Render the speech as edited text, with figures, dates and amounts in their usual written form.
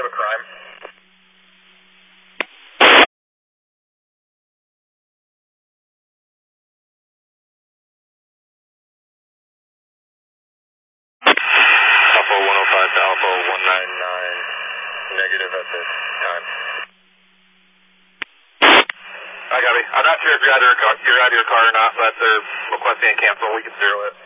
have a crime? Alpha 105 to Alpha 199, negative at this time. I got it. I'm not sure if you're out of your car or not, but they're requesting a cancel. We can zero it.